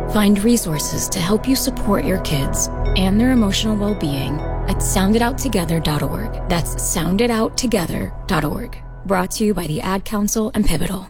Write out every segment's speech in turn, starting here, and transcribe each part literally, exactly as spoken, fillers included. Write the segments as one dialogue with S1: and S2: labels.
S1: Find resources to help you support your kids and their emotional well-being at sound it out together dot org. That's sound it out together dot org. Brought to you by the Ad Council and Pivotal.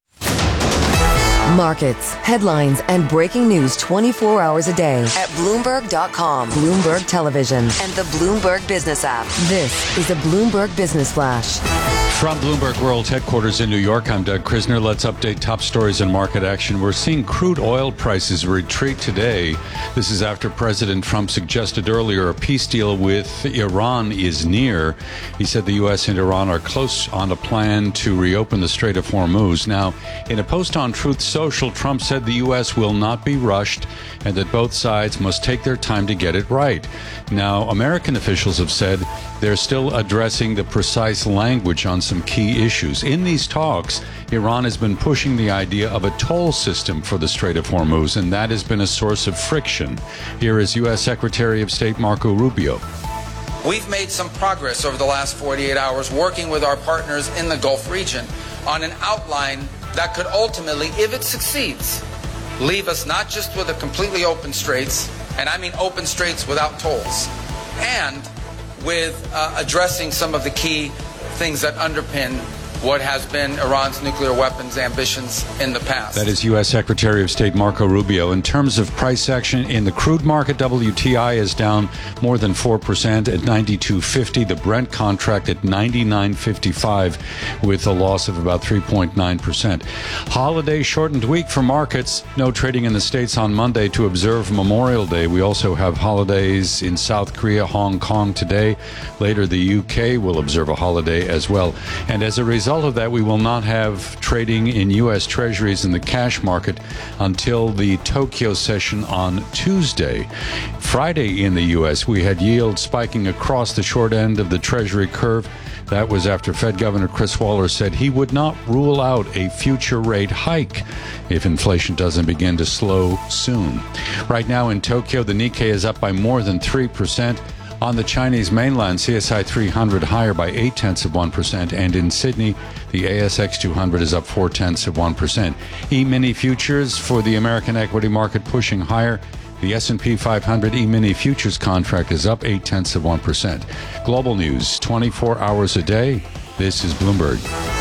S2: Markets, headlines, and breaking news twenty-four hours a day at Bloomberg dot com, Bloomberg Television, and the Bloomberg Business app. This is a Bloomberg Business Flash.
S3: From Bloomberg World Headquarters in New York, I'm Doug Krisner. Let's update top stories and market action. We're seeing crude oil prices retreat today. This is after President Trump suggested earlier a peace deal with Iran is near. He said the U S and Iran are close on a plan to reopen the Strait of Hormuz. Now, in a post on Truth Social, Trump said the U S will not be rushed and that both sides must take their time to get it right. Now, American officials have said they're still addressing the precise language on some key issues. In these talks, Iran has been pushing the idea of a toll system for the Strait of Hormuz, and that has been a source of friction. Here is U S Secretary of State Marco Rubio.
S4: We've made some progress over the last forty-eight hours working with our partners in the Gulf region on an outline that could ultimately, if it succeeds, leave us not just with a completely open straits, and I mean open straits without tolls, and with uh, addressing some of the key things that underpin what has been Iran's nuclear weapons ambitions in the past.
S3: That is U S Secretary of State Marco Rubio. In terms of price action in the crude market, W T I is down more than four percent at ninety-two fifty. The Brent contract at ninety-nine fifty-five with a loss of about three point nine percent. Holiday shortened week for markets. No trading in the States on Monday to observe Memorial Day. We also have holidays in South Korea, Hong Kong today. Later, the U K will observe a holiday as well. And as a result of that, we will not have trading in U S Treasuries in the cash market until the Tokyo session on Tuesday. Friday in the U S, we had yields spiking across the short end of the Treasury curve. That was after Fed Governor Chris Waller said he would not rule out a future rate hike if inflation doesn't begin to slow soon. Right now in Tokyo, the Nikkei is up by more than three percent. On the Chinese mainland, C S I three hundred higher by eight tenths of one percent, and in Sydney, the A S X two hundred is up four tenths of one percent. E-mini futures for the American equity market pushing higher. The S and P five hundred E-mini futures contract is up eight tenths of one percent. Global news, twenty-four hours a day. This is Bloomberg.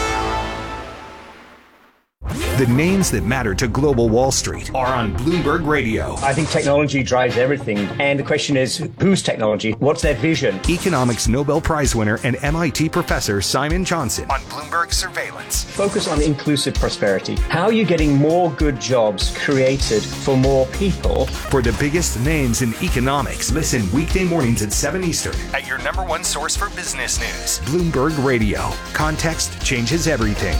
S5: The names that matter to global Wall Street are on Bloomberg Radio.
S6: I think technology drives everything. And the question is, whose technology? What's their vision?
S5: Economics Nobel Prize winner and M I T professor Simon Johnson on Bloomberg Surveillance.
S6: Focus on inclusive prosperity. How are you getting more good jobs created for more people?
S5: For the biggest names in economics, listen weekday mornings at seven Eastern at your number one source for business news. Bloomberg Radio. Context changes everything.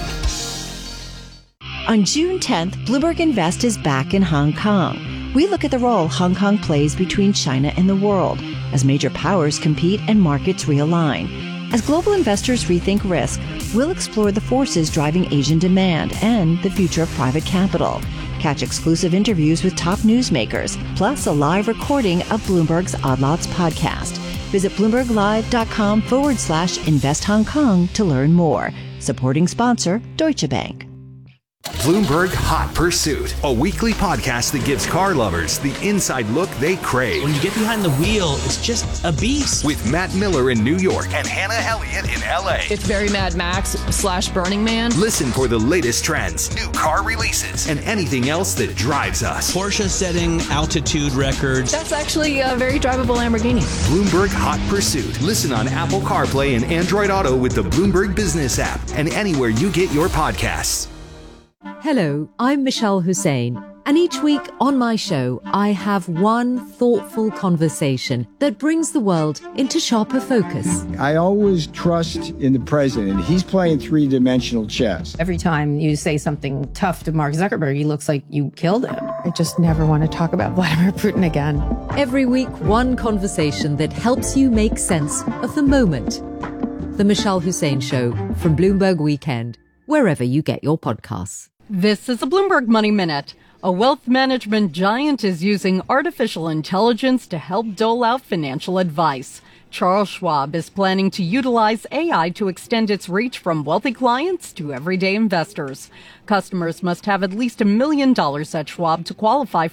S7: On June tenth, Bloomberg Invest is back in Hong Kong. We look at the role Hong Kong plays between China and the world as major powers compete and markets realign. As global investors rethink risk, we'll explore the forces driving Asian demand and the future of private capital. Catch exclusive interviews with top newsmakers, plus a live recording of Bloomberg's Odd Lots podcast. Visit bloomberglive.com forward slash invest Hong Kong to learn more. Supporting sponsor, Deutsche Bank.
S5: Bloomberg Hot Pursuit, a weekly podcast that gives car lovers the inside look they crave.
S8: When you get behind the wheel, it's just a beast.
S5: With Matt Miller in New York and Hannah Elliott in L A.
S9: It's very Mad Max slash Burning Man.
S5: Listen for the latest trends, new car releases, and anything else that drives us.
S8: Porsche setting altitude records.
S9: That's actually a very drivable Lamborghini.
S5: Bloomberg Hot Pursuit. Listen on Apple CarPlay and Android Auto with the Bloomberg Business app and anywhere you get your podcasts.
S10: Hello, I'm Michelle Hussein, and each week on my show, I have one thoughtful conversation that brings the world into sharper focus.
S11: I always trust in the president. He's playing three-dimensional chess.
S12: Every time you say something tough to Mark Zuckerberg, he looks like you killed him. I just never want to talk about Vladimir Putin again.
S10: Every week, one conversation that helps you make sense of the moment. The Michelle Hussein Show from Bloomberg Weekend, wherever you get your podcasts.
S13: This is a Bloomberg Money Minute. A wealth management giant is using artificial intelligence to help dole out financial advice. Charles Schwab is planning to utilize A I to extend its reach from wealthy clients to everyday investors. Customers must have at least a million dollars at Schwab to qualify